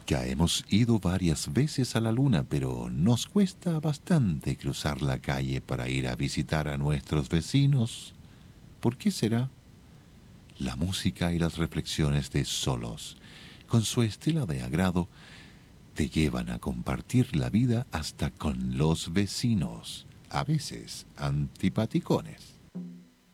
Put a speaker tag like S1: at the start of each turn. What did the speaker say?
S1: Ya hemos ido varias veces a la luna, pero nos cuesta bastante cruzar la calle para ir a visitar a nuestros vecinos. ¿Por qué será? La música y las reflexiones de Solos, con su estilo de agrado, te llevan a compartir la vida hasta con los vecinos, a veces antipaticones.